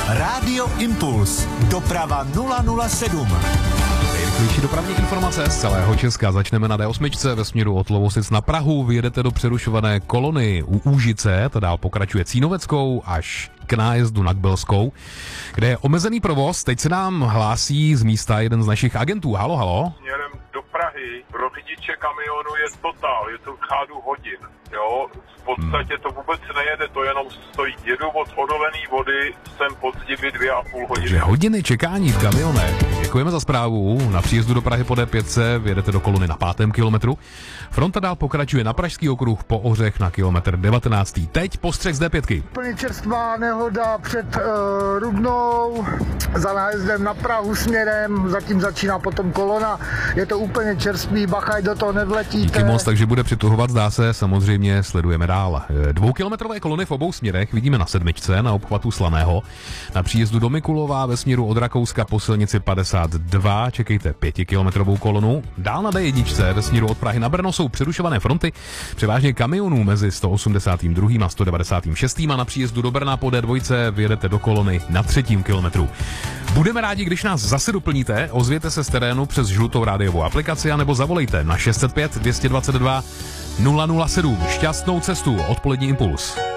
Rádio Impuls. Doprava 007. Nejrychlejší dopravní informace z celého Česka. Začneme na D8 ve směru od Lovosic na Prahu. Vyjedete do přerušované kolony u Úžice, to dál pokračuje Cínoveckou až k nájezdu na Kbelskou, kde je omezený provoz. Teď se nám hlásí z místa jeden z našich agentů. Halo, halo. Směrem do Prahy pro řidiče kamionu je totál, je to řádu hodin, jo. V podstatě to vůbec nejede, to jenom stojí. Jedu od odolené vody sem pod Zdivy 2,5 hodiny. Takže hodiny čekání v kamionech. Děkujeme za zprávu. Na příjezdu do Prahy po D5 vyjedete do kolony na 5. kilometru. Fronta dál pokračuje na Pražský okruh po Ohřech na kilometr 19. Teď postřeh z D5. Plně čerstvá nehoda před Rudnou, za nájezdem na Prahu směrem, zatím začíná potom kolona. Je to úplně čerstvý, bachaj, do toho nevletíte. Díky moc, takže bude přituhovat, zdá se, samozřejmě sledujeme dál. 2kilometrové kolony v obou směrech vidíme na 7. na obchvatu Slaného. Na příjezdu do Mikulova ve směru od Rakouska po silnici 52 čekejte 5kilometrovou kolonu. Dál na D1 ve směru od Prahy na Brno jsou přerušované fronty, převážně kamionů mezi 182. a 196. a na příjezdu do Brna po D2 vyjedete do kolony na 3. kilometru. Budeme rádi, když nás zase doplníte, ozvěte se z terénu přes žlutou rádiovou aplikaci anebo zavolejte na 605 222 007. Šťastnou cestu, odpolední Impuls.